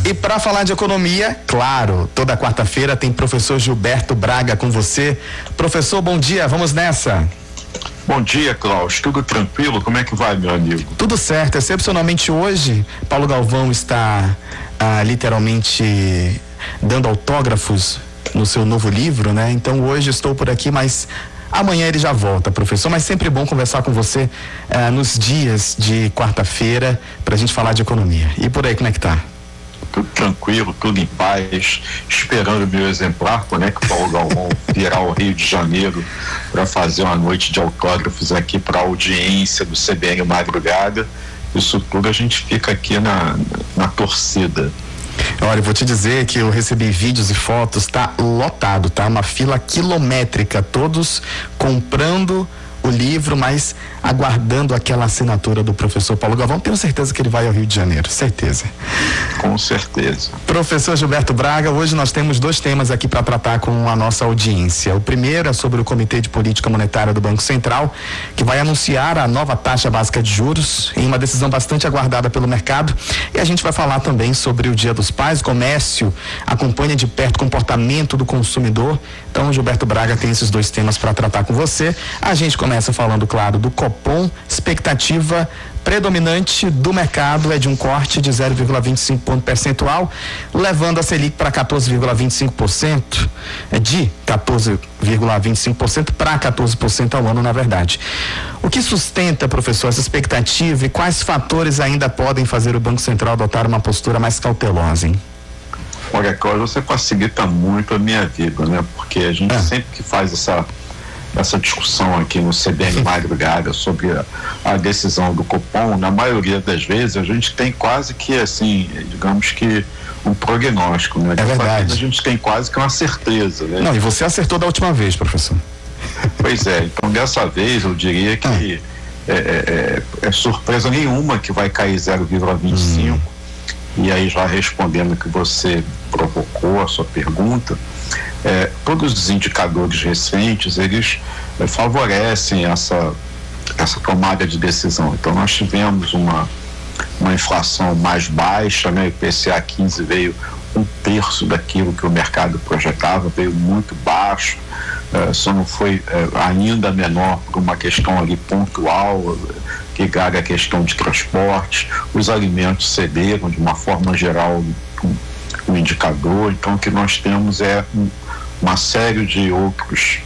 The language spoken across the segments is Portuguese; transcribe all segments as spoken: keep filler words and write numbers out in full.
E para falar de economia, claro, toda quarta-feira tem professor Gilberto Braga com você. Professor, bom dia, vamos nessa. Bom dia, Cláudio. Tudo tranquilo? Como é que vai, meu amigo? Tudo certo. Excepcionalmente hoje, Paulo Galvão está ah, literalmente dando autógrafos no seu novo livro, né? Então hoje estou por aqui, mas amanhã ele já volta, professor. Mas sempre bom conversar com você ah, nos dias de quarta-feira para a gente falar de economia. E por aí, como é que tá? Tudo tranquilo, tudo em paz, esperando o meu exemplar, né, que o Paulo Galvão virá ao Rio de Janeiro para fazer uma noite de autógrafos aqui para a audiência do C B N Madrugada. Isso tudo a gente fica aqui na, na torcida. Olha, eu vou te dizer que eu recebi vídeos e fotos, tá lotado, tá? Uma fila quilométrica, todos comprando o livro, mas aguardando aquela assinatura do professor Paulo Galvão. Tenho certeza que ele vai ao Rio de Janeiro, certeza. Com certeza. Professor Gilberto Braga, hoje nós temos dois temas aqui para tratar com a nossa audiência. O primeiro é sobre o Comitê de Política Monetária do Banco Central, que vai anunciar a nova taxa básica de juros em uma decisão bastante aguardada pelo mercado. E a gente vai falar também sobre o Dia dos Pais. O comércio acompanha de perto o comportamento do consumidor. Então, o Gilberto Braga tem esses dois temas para tratar com você. A gente começa falando, claro, do Copom. Expectativa predominante do mercado é de um corte de zero vírgula vinte e cinco ponto percentual, levando a Selic para quatorze vírgula vinte e cinco por cento, é de quatorze vírgula vinte e cinco por cento para quatorze por cento ao ano, na verdade. O que sustenta, professor, essa expectativa e quais fatores ainda podem fazer o Banco Central adotar uma postura mais cautelosa, hein? Olha, Cláudio, você facilita muito a minha vida, né? Porque a gente é. sempre que faz essa essa discussão aqui no C B N Madrugada sobre a, a decisão do Copom, na maioria das vezes a gente tem quase que assim, digamos que um prognóstico, né? É verdade. A gente tem quase que uma certeza, né? Não, e você acertou da última vez, professor. Pois é, então dessa vez eu diria que ah. é, é, é surpresa nenhuma que vai cair zero vírgula vinte e cinco. Hum. E aí, já respondendo o que você provocou, a sua pergunta, é, todos os indicadores recentes, eles é, favorecem essa, essa tomada de decisão. Então, nós tivemos uma, uma inflação mais baixa, né? O I P C A quinze veio um terço daquilo que o mercado projetava, veio muito baixo, é, só não foi é, ainda menor por uma questão ali pontual, ligada à questão de transporte. Os alimentos cederam de uma forma geral um, um indicador. Então o que nós temos é um, uma série de outros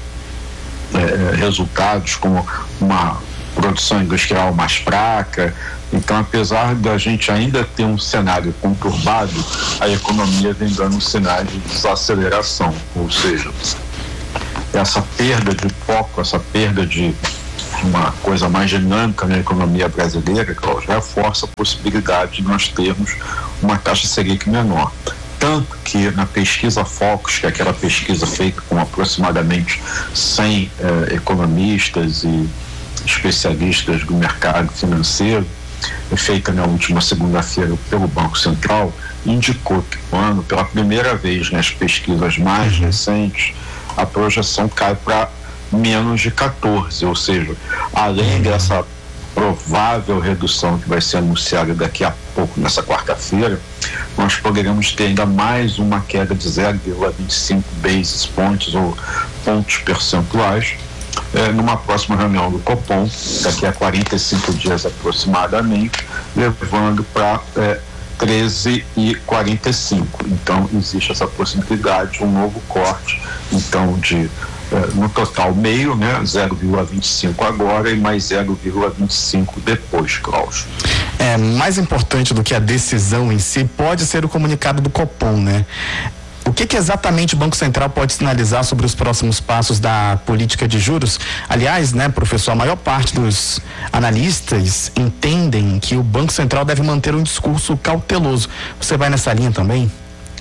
é, resultados, como uma produção industrial mais fraca. Então, apesar da gente ainda ter um cenário conturbado, a economia vem dando sinais de desaceleração, ou seja, essa perda de foco, essa perda de uma coisa mais dinâmica na economia brasileira, Cláudio, reforça a possibilidade de nós termos uma taxa Selic menor. Tanto que na pesquisa Focus, que é aquela pesquisa feita com aproximadamente cem eh, economistas e especialistas do mercado financeiro, feita na última segunda-feira pelo Banco Central, indicou que o ano, pela primeira vez nas pesquisas mais uhum. recentes, a projeção cai para menos de quatorze, ou seja, além dessa provável redução que vai ser anunciada daqui a pouco, nessa quarta-feira, nós poderemos ter ainda mais uma queda de zero vírgula vinte e cinco basis points ou pontos percentuais eh, numa próxima reunião do Copom, daqui a quarenta e cinco dias aproximadamente, levando para eh, treze e quarenta e cinco. Então existe essa possibilidade de um novo corte, então de no total meio, né, zero vírgula vinte e cinco agora e mais zero vírgula vinte e cinco depois, Cláudio. É, mais importante do que a decisão em si pode ser o comunicado do Copom, né? O que que exatamente o Banco Central pode sinalizar sobre os próximos passos da política de juros? Aliás, né, professor, a maior parte dos analistas entendem que o Banco Central deve manter um discurso cauteloso. Você vai nessa linha também?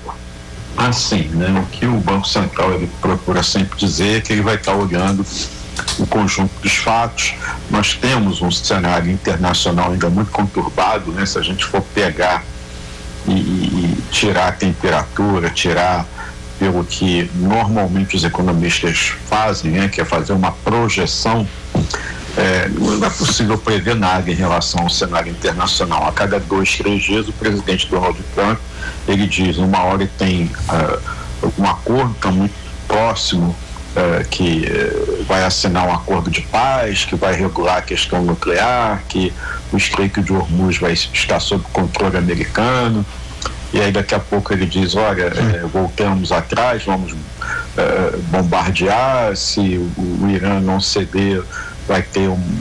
Assim, né? O que o Banco Central ele procura sempre dizer é que ele vai estar olhando o conjunto dos fatos. Nós temos um cenário internacional ainda muito conturbado, né? Se a gente for pegar e, e tirar a temperatura, tirar pelo que normalmente os economistas fazem, né? Que é fazer uma projeção É, não é possível prever nada em relação ao cenário internacional. A cada dois, três dias, o presidente Donald Trump, ele diz, uma hora tem uh, um acordo que é muito próximo, uh, que uh, vai assinar um acordo de paz, que vai regular a questão nuclear, que o Estreito de Hormuz vai estar sob controle americano, e aí daqui a pouco ele diz, olha, uh, voltamos atrás, vamos uh, bombardear, se o, o Irã não ceder, vai ter um,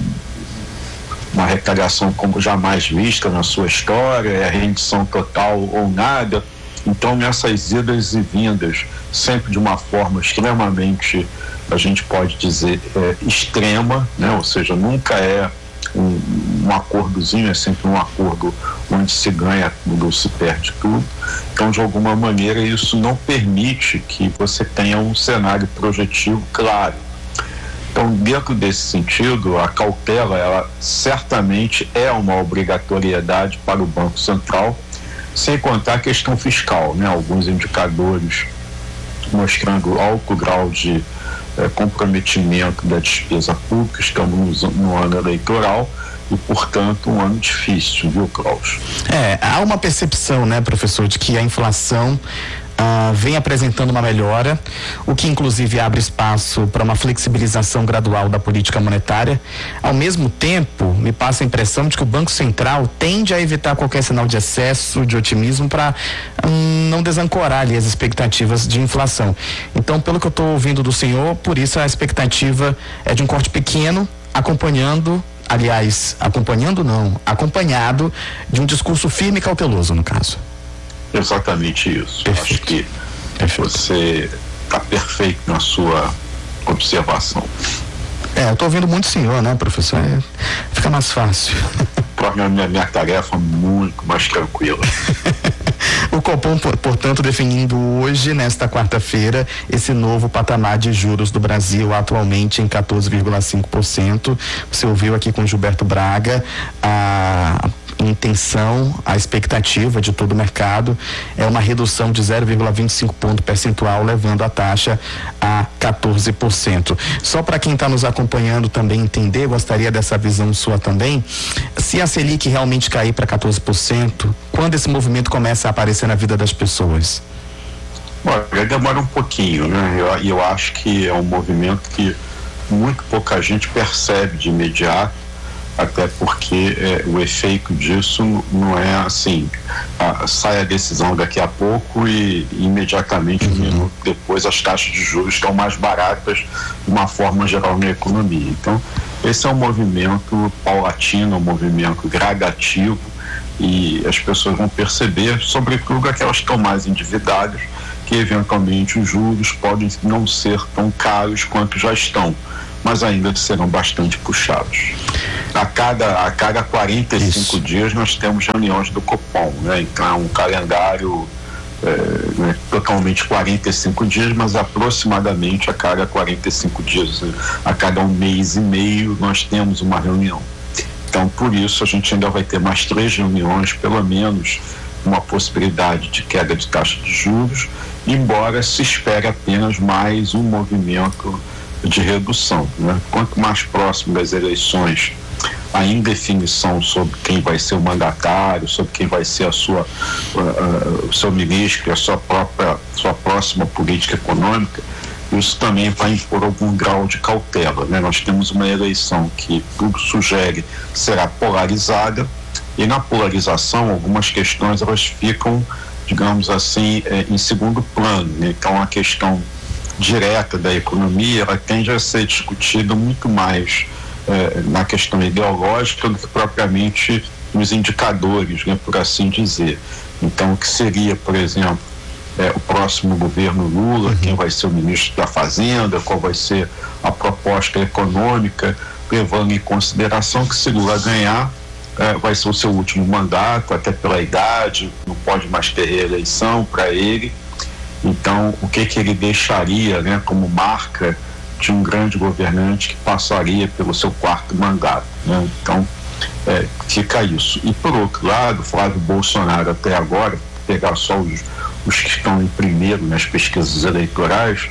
uma retaliação como jamais vista na sua história, é a rendição total ou nada. Então, nessas idas e vindas, sempre de uma forma extremamente, a gente pode dizer, é, extrema, né? Ou seja, nunca é um, um acordozinho, é sempre um acordo onde se ganha tudo ou se perde tudo. Então, de alguma maneira, isso não permite que você tenha um cenário projetivo claro. Então, dentro desse sentido, a cautela, ela certamente é uma obrigatoriedade para o Banco Central, sem contar a questão fiscal, né? Alguns indicadores mostrando alto grau de eh, comprometimento da despesa pública. Estamos no, no ano eleitoral e, portanto, um ano difícil, viu, Klaus? É, há uma percepção, né, professor, de que a inflação Uh, vem apresentando uma melhora, o que inclusive abre espaço para uma flexibilização gradual da política monetária. Ao mesmo tempo, me passa a impressão de que o Banco Central tende a evitar qualquer sinal de excesso de otimismo para um, não desancorar ali as expectativas de inflação. Então, pelo que eu estou ouvindo do senhor, por isso a expectativa é de um corte pequeno, acompanhando, aliás, acompanhando não, acompanhado de um discurso firme e cauteloso, no caso. Exatamente isso. Perfeito. Acho que Perfeito. Você está perfeito na sua observação. É, eu estou ouvindo muito o senhor, né, professor? É, fica mais fácil. Torna a minha, minha tarefa muito mais tranquila. O Copom, portanto, definindo hoje, nesta quarta-feira, esse novo patamar de juros do Brasil, atualmente em quatorze vírgula cinco por cento. Você ouviu aqui com Gilberto Braga a intenção, a expectativa de todo o mercado é uma redução de zero vírgula vinte e cinco ponto percentual, levando a taxa a quatorze por cento. Só para quem está nos acompanhando também entender, gostaria dessa visão sua também, se a Selic realmente cair para quatorze por cento, quando esse movimento começa a aparecer na vida das pessoas? Olha, demora um pouquinho, né? E eu, eu acho que é um movimento que muito pouca gente percebe de imediato, até porque é, o efeito disso não é assim, a, sai a decisão daqui a pouco e imediatamente um minuto depois as taxas de juros estão mais baratas de uma forma geral na economia. Então, esse é um movimento paulatino, um movimento gradativo, e as pessoas vão perceber, sobretudo aquelas que estão mais endividadas, que eventualmente os juros podem não ser tão caros quanto já estão, mas ainda serão bastante puxados. A cada, a cada quarenta e cinco Isso. dias nós temos reuniões do Copom, né? Então é um calendário é, né, totalmente quarenta e cinco dias, mas aproximadamente a cada quarenta e cinco dias, a cada um mês e meio nós temos uma reunião. Então, por isso a gente ainda vai ter mais três reuniões, pelo menos uma possibilidade de queda de taxa de juros, embora se espere apenas mais um movimento de redução, né? Quanto mais próximo das eleições a indefinição sobre quem vai ser o mandatário, sobre quem vai ser a sua, uh, uh, o seu ministro, a sua própria, sua próxima política econômica, isso também vai impor algum grau de cautela, né? Nós temos uma eleição que tudo sugere será polarizada, e na polarização algumas questões elas ficam, digamos assim, eh, em segundo plano, né? Então a questão direta da economia, ela tende a ser discutida muito mais eh, na questão ideológica do que propriamente nos indicadores, né, por assim dizer. Então, o que seria, por exemplo, eh, o próximo governo Lula, uhum. quem vai ser o ministro da Fazenda, qual vai ser a proposta econômica, levando em consideração que se Lula ganhar, eh, vai ser o seu último mandato, até pela idade, não pode mais ter reeleição para ele. Então, o que que ele deixaria, né, como marca de um grande governante que passaria pelo seu quarto mandato, né? Então, é, fica isso. E, por outro lado, Flávio Bolsonaro, até agora, pegar só os, os que estão em primeiro nas pesquisas eleitorais,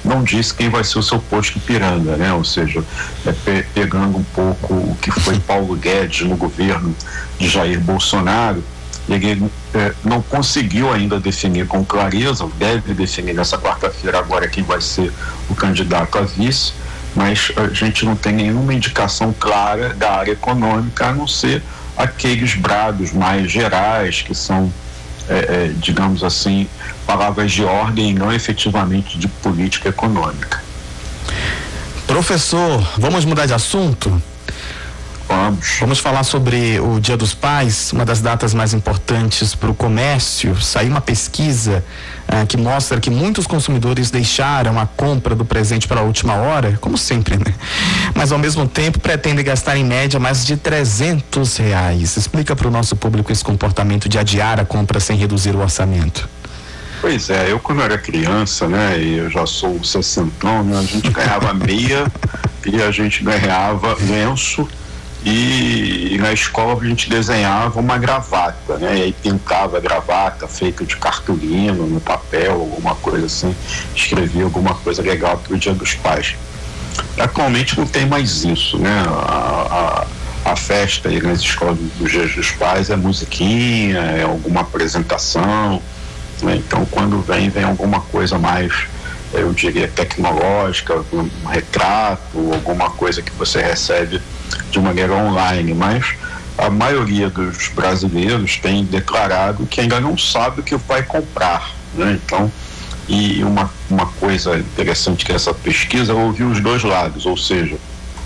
não disse quem vai ser o seu posto Ipiranga, né? Ou seja, é, pe pegando um pouco o que foi Paulo Guedes no governo de Jair Bolsonaro, ele é, não conseguiu ainda definir com clareza, deve definir nessa quarta-feira agora quem vai ser o candidato a vice, mas a gente não tem nenhuma indicação clara da área econômica, a não ser aqueles brados mais gerais, que são, é, é, digamos assim, palavras de ordem e não efetivamente de política econômica. Professor, vamos mudar de assunto? Vamos. Vamos falar sobre o Dia dos Pais, uma das datas mais importantes para o comércio. Saiu uma pesquisa ah, que mostra que muitos consumidores deixaram a compra do presente para a última hora, como sempre, né? Mas ao mesmo tempo pretendem gastar em média mais de trezentos reais. Explica para o nosso público esse comportamento de adiar a compra sem reduzir o orçamento. Pois é, eu quando era criança, né, e eu já sou sessentão, né, a gente ganhava meia e a gente ganhava lenço. E, e na escola a gente desenhava uma gravata, né? E aí pintava a gravata feita de cartolina no papel, alguma coisa assim, escrevia alguma coisa legal para o Dia dos Pais. Atualmente não tem mais isso, né? A, a, a festa aí nas escolas dos Dias dos Pais é musiquinha, é alguma apresentação, né? Então quando vem, vem alguma coisa mais, eu diria, tecnológica, um retrato, alguma coisa que você recebe de maneira online, mas a maioria dos brasileiros tem declarado que ainda não sabe o que vai comprar, né? Então, e uma, uma coisa interessante que essa pesquisa, eu ouvi os dois lados, ou seja,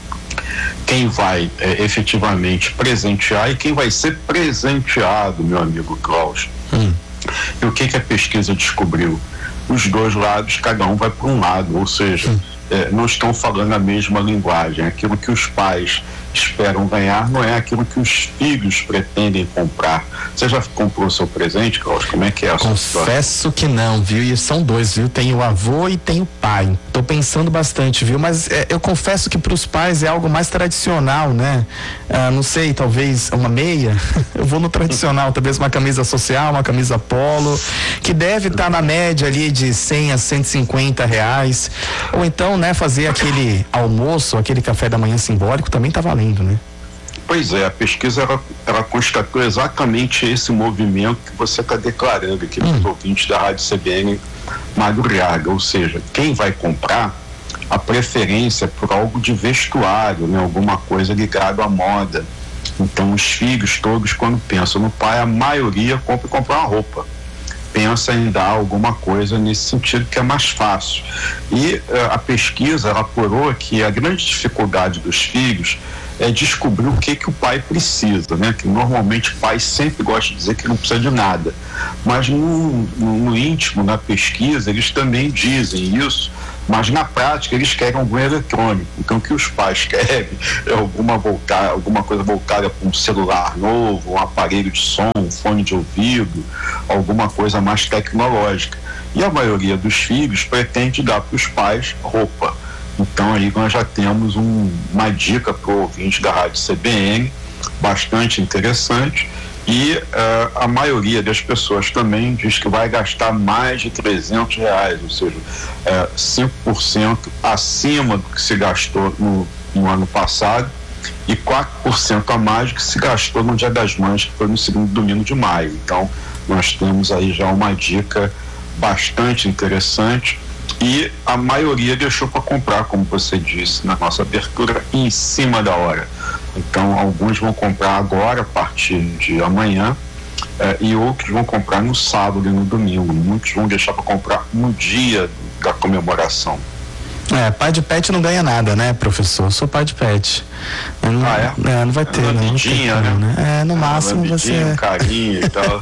quem vai é, efetivamente presentear e quem vai ser presenteado, meu amigo Klaus. Hum. E o que que a pesquisa descobriu? Os dois lados, cada um vai para um lado, ou seja, hum. é, não estão falando a mesma linguagem. Aquilo que os pais esperam ganhar não é aquilo que os filhos pretendem comprar. Você já comprou seu presente, Carlos? Como é que é a sua situação? Confesso que não, viu? E são dois, viu? Tem o avô e tem o pai. Tô pensando bastante, viu? Mas é, eu confesso que para os pais é algo mais tradicional, né? Ah, não sei, talvez uma meia. Eu vou no tradicional, talvez uma camisa social, uma camisa polo, que deve estar tá na média ali de cem a cento e cinquenta reais. Ou então, né, fazer aquele almoço, aquele café da manhã simbólico também tá valendo. Né? Pois é, a pesquisa ela, ela constatou exatamente esse movimento que você está declarando aqui hum. nos ouvintes da Rádio C B N Madrugada, ou seja, quem vai comprar, a preferência é por algo de vestuário, né? Alguma coisa ligada à moda. Então os filhos todos, quando pensam no pai, a maioria compra comprar uma roupa, pensa em dar alguma coisa nesse sentido que é mais fácil. E uh, a pesquisa ela apurou que a grande dificuldade dos filhos é descobrir o que que o pai precisa, né? Que normalmente o pai sempre gosta de dizer que não precisa de nada, mas no, no, no íntimo, na pesquisa, eles também dizem isso, mas na prática eles querem algum eletrônico. Então o que os pais querem é alguma, voltar, alguma coisa voltada para um celular novo, um aparelho de som, um fone de ouvido, alguma coisa mais tecnológica. E a maioria dos filhos pretende dar para os pais roupa. Então aí nós já temos um, uma dica para o ouvinte da Rádio C B N, bastante interessante, e uh, a maioria das pessoas também diz que vai gastar mais de trezentos reais, ou seja, uh, cinco por cento acima do que se gastou no, no ano passado e quatro por cento a mais do que se gastou no Dia das Mães, que foi no segundo domingo de maio. Então nós temos aí já uma dica bastante interessante. E a maioria deixou para comprar, como você disse na nossa abertura, em cima da hora. Então alguns vão comprar agora, a partir de amanhã, eh, e outros vão comprar no sábado e no domingo. Muitos vão deixar para comprar no dia da comemoração. É, pai de pet não ganha nada, né, professor? Eu sou pai de pet. Não, ah, é? é? Não vai ter, é não. Vidinha, não né? né? É, no é, máximo você... Um carinho e tal.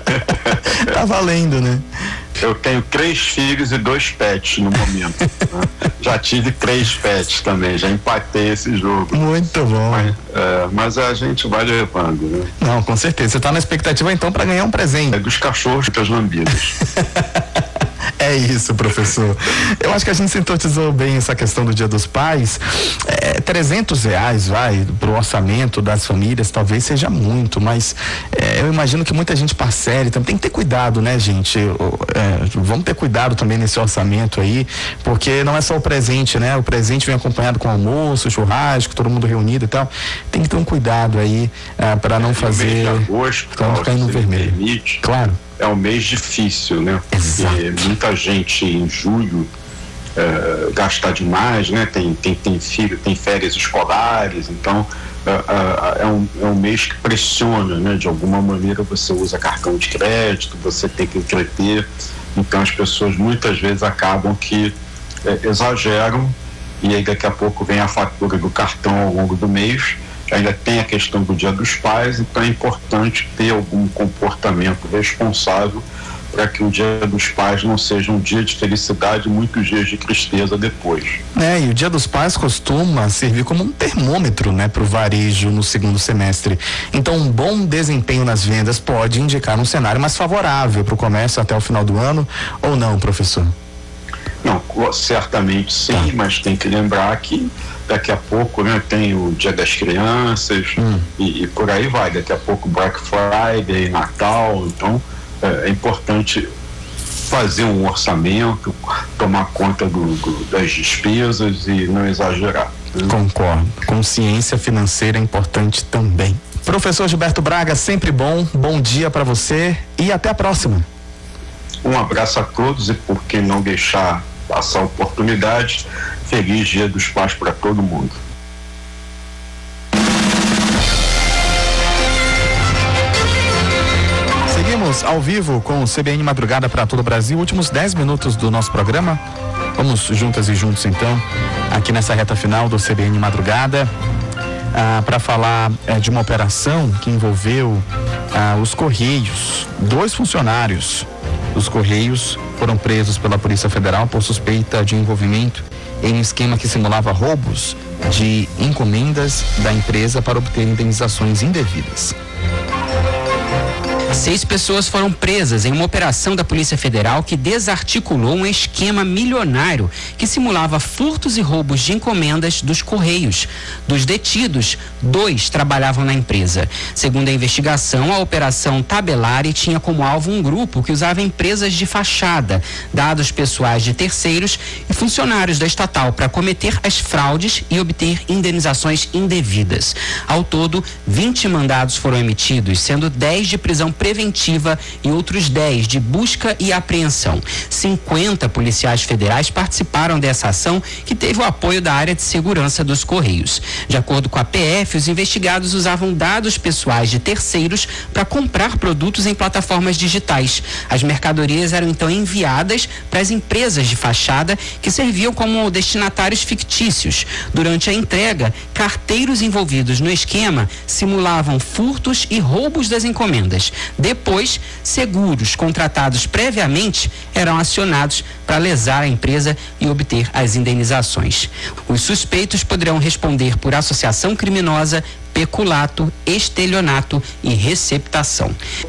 Tá valendo, né? Eu tenho três filhos e dois pets no momento. Né? Já tive três pets também, já empatei esse jogo. Muito bom. Mas, é, mas a gente vai levando, né? Não, com certeza. Você tá na expectativa então para ganhar um presente. É dos cachorros das lambidas. É isso, professor. Eu acho que a gente sintetizou bem essa questão do Dia dos Pais. É, trezentos reais, vai, pro orçamento das famílias, talvez seja muito, mas é, eu imagino que muita gente parcele, então tem que ter cuidado, né, gente? É, vamos ter cuidado também nesse orçamento aí, porque não é só o presente, né? O presente vem acompanhado com almoço, churrasco, todo mundo reunido e tal. Tem que ter um cuidado aí é, para não fazer. Mês de agosto, então não cair no vermelho. Permite, claro. É um mês difícil, né? Exato. Porque muita gente em julho uh, gasta demais, né? Tem, tem, tem filho, tem férias escolares, então uh, uh, é, um, é um mês que pressiona, né? De alguma maneira você usa cartão de crédito, você tem que entreter, então as pessoas muitas vezes acabam que uh, exageram e aí daqui a pouco vem a fatura do cartão ao longo do mês. Ainda tem a questão do Dia dos Pais, então é importante ter algum comportamento responsável para que o Dia dos Pais não seja um dia de felicidade e muitos dias de tristeza depois. É, e o Dia dos Pais costuma servir como um termômetro, né, para o varejo no segundo semestre. Então, um bom desempenho nas vendas pode indicar um cenário mais favorável para o comércio até o final do ano, ou não, professor? Não, certamente sim, tá. Mas tem que lembrar que daqui a pouco, né, tem o Dia das Crianças hum. e, e por aí vai, daqui a pouco Black Friday, Natal, então é, é importante fazer um orçamento, tomar conta do, do, das despesas e não exagerar. Né? Concordo, consciência financeira é importante também. Professor Gilberto Braga, sempre bom, bom dia para você e até a próxima. Um abraço a todos e por que não deixar passar a oportunidade, feliz Dia dos Pais para todo mundo. Seguimos ao vivo com o C B N Madrugada para todo o Brasil, últimos dez minutos do nosso programa. Vamos juntas e juntos então, aqui nessa reta final do C B N Madrugada, ah, para falar eh, de uma operação que envolveu ah, os Correios. Dois funcionários dos Correios foram presos pela Polícia Federal por suspeita de envolvimento em um esquema que simulava roubos de encomendas da empresa para obter indenizações indevidas. Seis pessoas foram presas em uma operação da Polícia Federal que desarticulou um esquema milionário que simulava furtos e roubos de encomendas dos Correios. Dos detidos, dois trabalhavam na empresa. Segundo a investigação, a Operação Tabelari tinha como alvo um grupo que usava empresas de fachada, dados pessoais de terceiros e funcionários da estatal para cometer as fraudes e obter indenizações indevidas. Ao todo, vinte mandados foram emitidos, sendo dez de prisão preventiva e outros dez de busca e apreensão. cinquenta policiais federais participaram dessa ação, que teve o apoio da área de segurança dos Correios. De acordo com a P F, os investigados usavam dados pessoais de terceiros para comprar produtos em plataformas digitais. As mercadorias eram então enviadas para as empresas de fachada, que serviam como destinatários fictícios. Durante a entrega, carteiros envolvidos no esquema simulavam furtos e roubos das encomendas. Depois, seguros contratados previamente eram acionados para lesar a empresa e obter as indenizações. Os suspeitos poderão responder por associação criminosa, peculato, estelionato e receptação.